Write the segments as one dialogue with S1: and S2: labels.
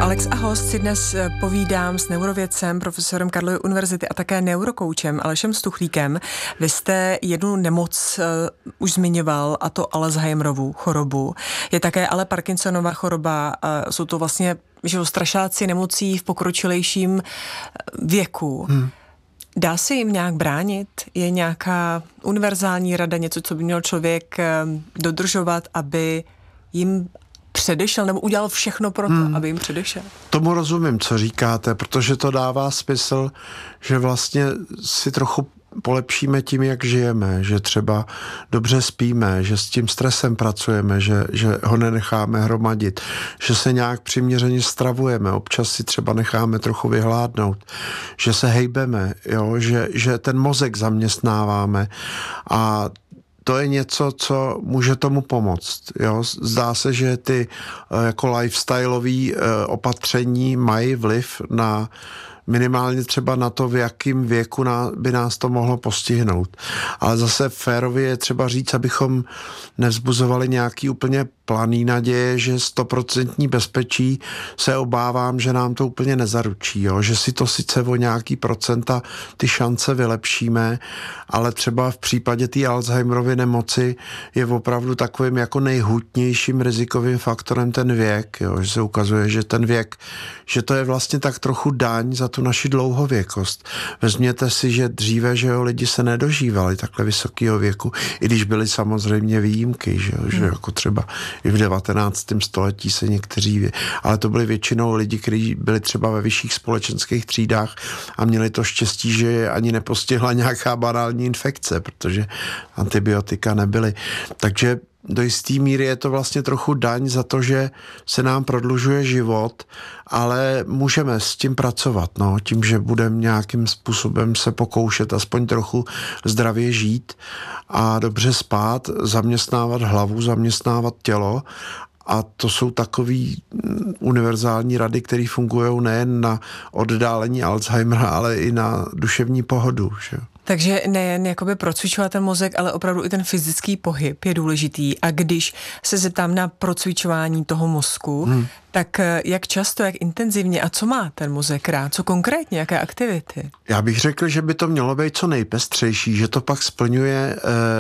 S1: Alex a host si dnes povídám s neurovědcem, profesorem Karlovy univerzity a také neurokoučem Alešem Stuchlíkem. Vy jste jednu nemoc už zmiňoval, a to Alzheimerovu chorobu. Je také ale Parkinsonova choroba. Jsou to vlastně strašáci nemocí v pokročilejším věku. Dá se jim nějak bránit? Je nějaká univerzální rada, něco, co by měl člověk dodržovat, aby jim předešel, nebo udělal všechno pro to, aby jim předešel?
S2: Tomu rozumím, co říkáte, protože to dává smysl, že vlastně si trochu polepšíme tím, jak žijeme, že třeba dobře spíme, že s tím stresem pracujeme, že ho nenecháme hromadit, že se nějak přiměřeně stravujeme, občas si třeba necháme trochu vyhládnout, že se hejbeme, jo? Že ten mozek zaměstnáváme a to je něco, co může tomu pomoct. Jo? Zdá se, že ty jako lifestyleové opatření mají vliv na minimálně třeba na to, v jakém věku by nás to mohlo postihnout. Ale zase férově je třeba říct, abychom nevzbuzovali nějaký úplně planý naděje, že 100% bezpečí se obávám, že nám to úplně nezaručí. Jo? Že si to sice o nějaký procenta ty šance vylepšíme, ale třeba v případě té Alzheimerovy nemoci je opravdu takovým jako nejhutnějším rizikovým faktorem ten věk. Jo? Že se ukazuje, že ten věk, že to je vlastně tak trochu daň za tu naši dlouhověkost. Vezměte si, že dříve, že jo, lidi se nedožívali takhle vysokého věku, i když byly samozřejmě výjimky, že jako třeba i v 19. století se někteří, ale to byli většinou lidi, kteří byli třeba ve vyšších společenských třídách a měli to štěstí, že je ani nepostihla nějaká banální infekce, protože antibiotika nebyly. Takže do jisté míry je to vlastně trochu daň za to, že se nám prodlužuje život, ale můžeme s tím pracovat, tím, že budeme nějakým způsobem se pokoušet aspoň trochu zdravě žít a dobře spát, zaměstnávat hlavu, zaměstnávat tělo. A to jsou takový univerzální rady, které fungují nejen na oddálení Alzheimera, ale i na duševní pohodu. Že?
S1: Takže nejen jakoby procvičovat ten mozek, ale opravdu i ten fyzický pohyb je důležitý. A když se zeptám na procvičování toho mozku, tak jak často, jak intenzivně a co má ten mozek rád? Co konkrétně, jaké aktivity?
S2: Já bych řekl, že by to mělo být co nejpestřejší, že to pak splňuje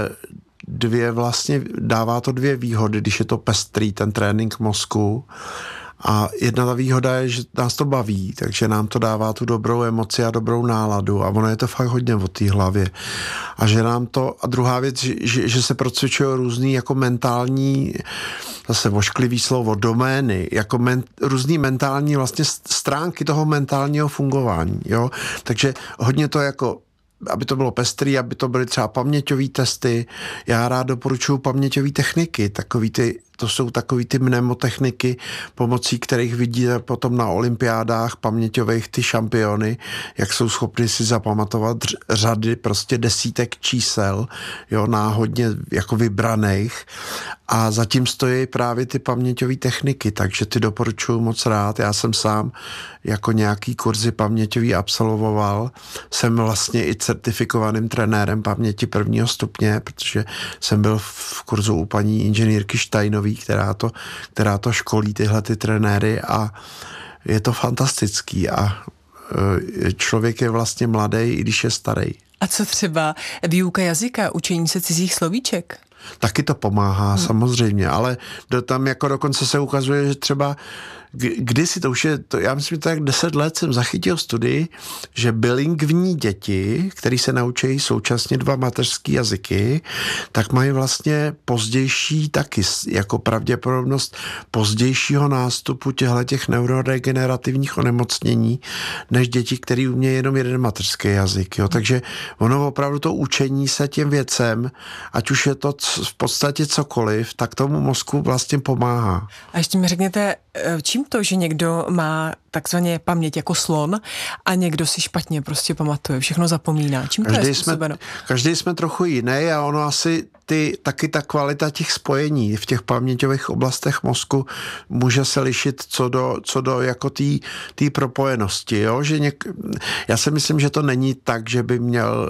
S2: dává to dvě výhody, když je to pestrý, ten trénink mozku. A jedna ta výhoda je, že nás to baví, takže nám to dává tu dobrou emoci a dobrou náladu a ono je to fakt hodně o té hlavě. A že nám to, a druhá věc, že se procvičují různý jako mentální, zase vošklivý slovo, domény, jako různý mentální vlastně stránky toho mentálního fungování, jo. Takže hodně to jako aby to bylo pestrý, aby to byly třeba paměťové testy. Já rád doporučuji paměťové techniky, to jsou takový ty mnemotechniky, pomocí kterých vidíte potom na olympiádách paměťových ty šampiony, jak jsou schopni si zapamatovat řady prostě desítek čísel, jo, náhodně jako vybraných. A zatím stojí právě ty paměťové techniky, takže ty doporučuji moc rád. Já jsem sám jako nějaký kurzy paměťový absolvoval. Jsem vlastně i certifikovaným trenérem paměti 1. stupně, protože jsem byl v kurzu u paní inženýrky Štajnový, která to školí tyhle ty trenéry a je to fantastický a člověk je vlastně mladý, i když je starý.
S1: A co třeba výuka jazyka, učení se cizích slovíček?
S2: Taky to pomáhá, samozřejmě, ale tam jako dokonce se ukazuje, že třeba kdysi to už je, já myslím, že to jak 10 let jsem zachytil studii, že bilingvní děti, který se naučí současně 2 mateřský jazyky, tak mají vlastně pozdější taky jako pravděpodobnost pozdějšího nástupu těch neurodegenerativních onemocnění, než děti, který umějí jenom jeden mateřský jazyk. Jo. Takže ono opravdu to učení se těm věcem, ať už je to v podstatě cokoliv, tak tomu mozku vlastně pomáhá.
S1: A ještě mi řekněte, čím to, že někdo má takzvaně paměť jako slon a někdo si špatně prostě pamatuje, všechno zapomíná. Čím to je způsobeno?
S2: Každý jsme trochu jiný a ono asi taky ta kvalita těch spojení v těch paměťových oblastech mozku může se lišit co do jako té propojenosti. Jo? Že já si myslím, že to není tak, že by měl